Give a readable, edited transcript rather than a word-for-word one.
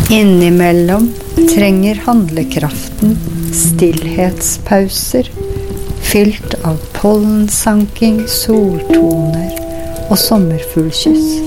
Innimellom trenger handlekraften stillhetspauser, fylt av pollensanking, soltoner og sommerfuglkyss.